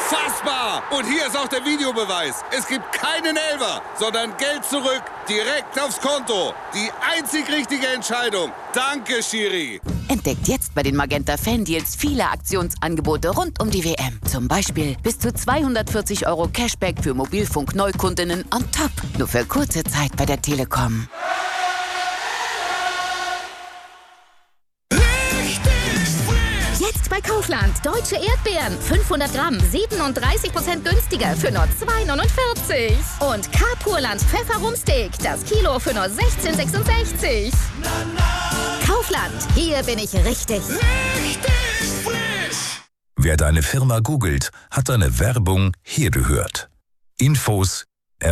Unfassbar! Und hier ist auch der Videobeweis. Es gibt keinen Elfer, sondern Geld zurück, direkt aufs Konto. Die einzig richtige Entscheidung. Danke, Schiri. Entdeckt jetzt bei den Magenta Fan-Deals viele Aktionsangebote rund um die WM. Zum Beispiel bis zu 240 € Cashback für Mobilfunk-Neukundinnen on top. Nur für kurze Zeit bei der Telekom. Jetzt bei Kaufland. Deutsche Erdbeeren. 500 Gramm. 37% günstiger für nur 2,49. Und Carpurland Pfefferumsteak. Das Kilo für nur 16,66. Kaufland. Hier bin ich richtig. Richtig frisch. Wer deine Firma googelt, hat deine Werbung hier gehört. Infos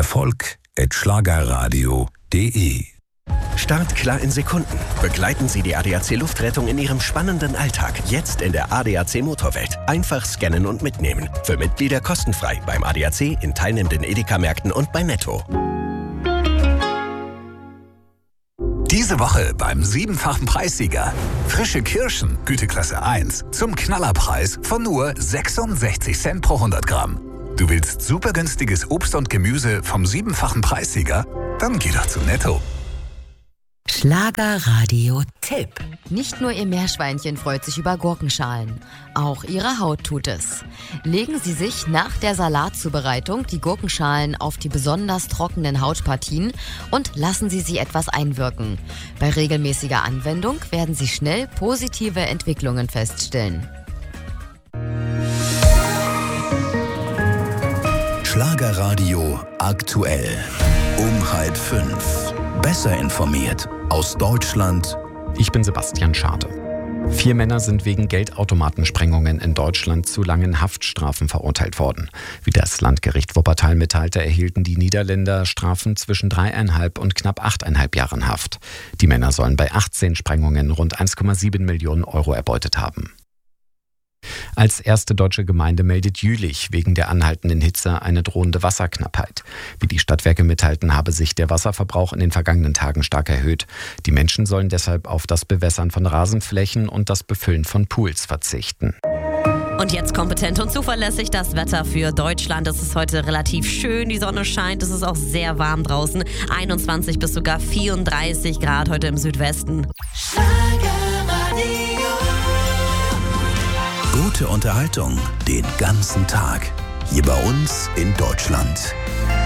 erfolg@schlagerradio.de. Startklar in Sekunden. Begleiten Sie die ADAC Luftrettung in Ihrem spannenden Alltag. Jetzt in der ADAC Motorwelt. Einfach scannen und mitnehmen. Für Mitglieder kostenfrei beim ADAC, in teilnehmenden Edeka-Märkten und bei Netto. Diese Woche beim 7-fachen Preissieger. Frische Kirschen, Güteklasse 1, zum Knallerpreis von nur 66 Cent pro 100 Gramm. Du willst super günstiges Obst und Gemüse vom 7-fachen Preissieger? Dann geh doch zu Netto. Schlagerradio-Tipp. Nicht nur Ihr Meerschweinchen freut sich über Gurkenschalen, auch Ihre Haut tut es. Legen Sie sich nach der Salatzubereitung die Gurkenschalen auf die besonders trockenen Hautpartien und lassen Sie sie etwas einwirken. Bei regelmäßiger Anwendung werden Sie schnell positive Entwicklungen feststellen. Schlagerradio aktuell. Um 4:30. Besser informiert aus Deutschland. Ich bin Sebastian Schade. 4 Männer sind wegen Geldautomatensprengungen in Deutschland zu langen Haftstrafen verurteilt worden. Wie das Landgericht Wuppertal mitteilte, erhielten die Niederländer Strafen zwischen 3,5 und knapp 8,5 Jahren Haft. Die Männer sollen bei 18 Sprengungen rund 1,7 Millionen € erbeutet haben. Als erste deutsche Gemeinde meldet Jülich wegen der anhaltenden Hitze eine drohende Wasserknappheit. Wie die Stadtwerke mitteilten, habe sich der Wasserverbrauch in den vergangenen Tagen stark erhöht. Die Menschen sollen deshalb auf das Bewässern von Rasenflächen und das Befüllen von Pools verzichten. Und jetzt kompetent und zuverlässig das Wetter für Deutschland. Es ist heute relativ schön, die Sonne scheint, es ist auch sehr warm draußen. 21 bis sogar 34 Grad heute im Südwesten. Gute Unterhaltung den ganzen Tag. Hier bei uns in Deutschland.